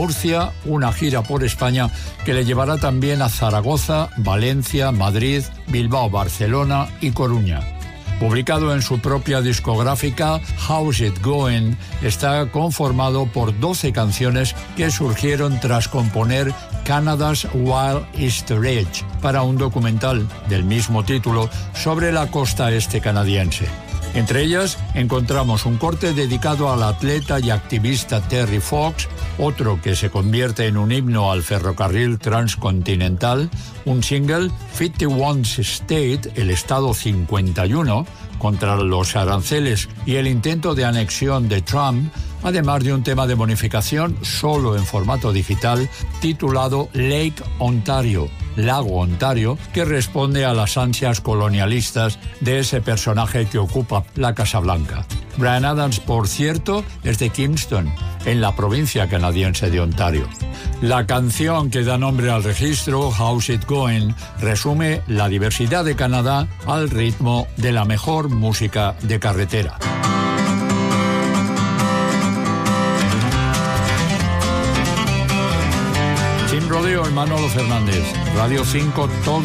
Murcia, una gira por España que le llevará también a Zaragoza, Valencia, Madrid, Bilbao, Barcelona y Coruña. Publicado en su propia discográfica, How's It Going está conformado por 12 canciones que surgieron tras componer Canada's Wild Easter Edge para un documental del mismo título sobre la costa este canadiense. Entre ellas encontramos un corte dedicado al atleta y activista Terry Fox, otro que se convierte en un himno al ferrocarril transcontinental, un single, 51st State, el estado 51, contra los aranceles y el intento de anexión de Trump, además de un tema de bonificación solo en formato digital titulado Lake Ontario, Lago Ontario, que responde a las ansias colonialistas de ese personaje que ocupa la Casa Blanca. Bryan Adams, por cierto, es de Kingston, en la provincia canadiense de Ontario. La canción que da nombre al registro, How's It Going, resume la diversidad de Canadá al ritmo de la mejor música de carretera. Sin rodeo, Manolo Fernández, Radio 5, todo.